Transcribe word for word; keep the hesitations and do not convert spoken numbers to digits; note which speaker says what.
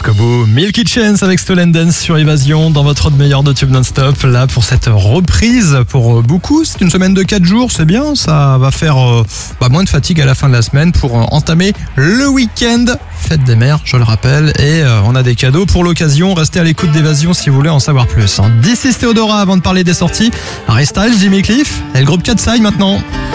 Speaker 1: jusqu'au bout. Milky Chance avec Stolen Dance sur Évasion dans votre meilleur de tube non-stop. Là pour cette reprise, pour beaucoup, c'est une semaine de quatre jours, c'est bien. Ça va faire euh, bah, moins de fatigue à la fin de la semaine pour euh, entamer le week-end. Fête des mères, je le rappelle. Et euh, on a des cadeaux pour l'occasion. Restez à l'écoute d'Évasion si vous voulez en savoir plus. Hein. This is Théodora avant de parler des sorties. Harry Styles, Jimmy Cliff et le groupe Katseye maintenant.